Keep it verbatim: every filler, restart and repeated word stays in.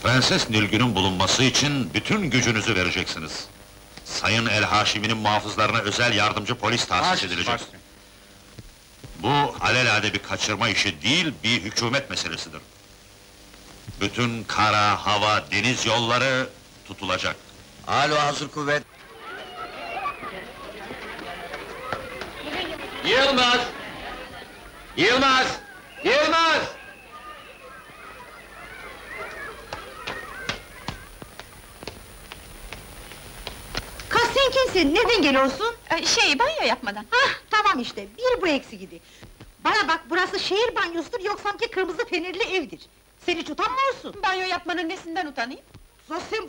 Prenses Nilgün'ün bulunması için bütün gücünüzü vereceksiniz. Sayın El Haşimi'nin muhafızlarına özel yardımcı polis tahsis edilecek. Bu alelade bir kaçırma işi değil, bir hükümet meselesidir. Bütün kara, hava, deniz yolları tutulacak. Alo, hazır kuvvet. Yılmaz! Yılmaz! Yılmaz! Kız sen kimsin? Nereden geliyorsun? Ee, şey, banyo yapmadan. Hah, tamam işte, bir bu eksi gidi. Bana bak, burası şehir banyosudur, yoksa ki kırmızı fenerli evdir. Sen hiç utanmıyorsun. Banyo yapmanın nesinden utanayım? Sus sen